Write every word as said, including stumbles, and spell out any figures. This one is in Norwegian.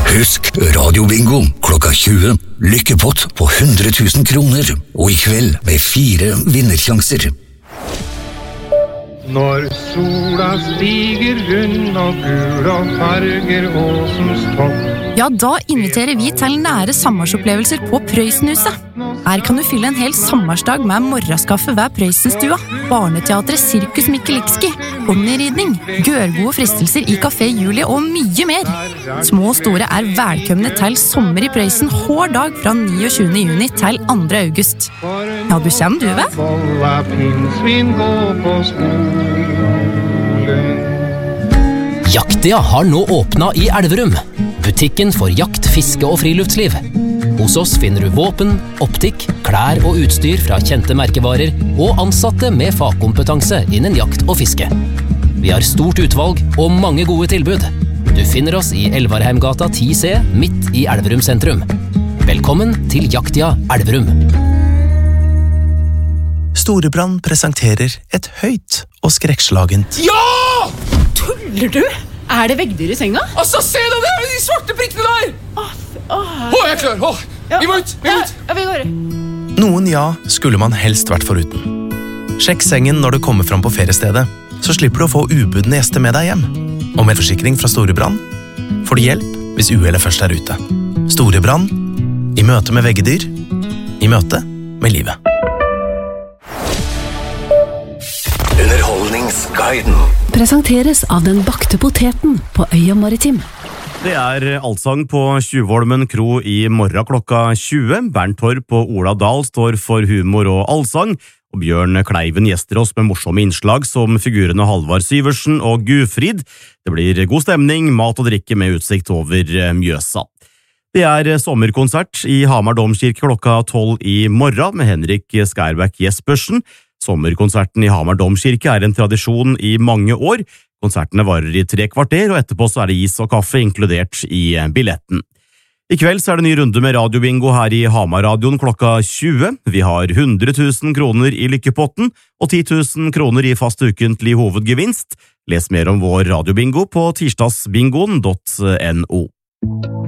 Husk radiobingo klokka tjue. Lykkepott på hundre tusen kroner. Og i kveld med fire vinnersjanser. Når sola stiger rund og gul og farger åsens topp. Ja, da inviterer vi til nære sommersopplevelser på Prøysenhuset. Her kan du fylle en hel sommersdag med morgenskaffe ved Prøysenstua, barneteatret Sirkus Mikkelikski, ponnyridning, gørgode fristelser i Café Julie og mye mer. Små og store er velkomne til sommer i Prøysen hver dag fra niogtjuende juni til andre august. Ja, du kommer du, vet? Bolla pinnsvin gå på skolen. Jaktia har nå åpnet i Elverum. Butikken for jakt, fiske og friluftsliv. Hos oss finner du våpen, optikk, klær og utstyr fra kjente merkevarer og ansatte med fagkompetanse innen jakt og fiske. Vi har stort utvalg og mange gode tilbud. Du finner oss i Elvarheimgata ti C midt i Elverum sentrum. Velkommen til Jaktia Elverum. Storebrand presenterer et høyt og skrekkslagent. Ja! Tuller du? Er det veggdyr i senga? Altså, se deg der, de svarte prikkene der! Åh, åh, Åh, jeg er klar, åh! Vi må ut, vi må ut! Ja, vi går. Noen ja skulle man helst vært foruten. Sjekk sengen når du kommer fram på feriestedet, så slipper du å få ubudne gjester med deg hjem. Og med forsikring fra Storebrand får du hjelp hvis uhellet først er ute. Storebrand, i møte med veggedyr, i møte med livet. Underholdningsguiden. Presenteres av den bakte poteten på Øya Maritim. Det er allsang på Tjuvholmen kro i morgen klokka tjue. Bernt Torp og Ola Dahl står for humor og allsang, og Bjørn Kleiven gjester oss med morsomme innslag som figurene Halvard Syversen og Gufrid. Det blir god stemning, mat og drikke med utsikt over Mjøsa. Det er sommerkonsert i Hamar Domkirke klokka tolv i morgen med Henrik Skærbæk Jespersen. Sommerkonserten i Hamar Domkirke er en tradisjon i mange år. Konsertene varer i tre kvarter, og etterpå så er det is og kaffe inkludert i billetten. I kveld så er det ny runde med radiobingo her i Hamar-radioen klokka tjue. Vi har hundre tusen kroner i lykkepotten og ti tusen kroner i fast ukentlig hovedgevinst. Les mer om vår radiobingo på tirsdagsbingoen punktum no.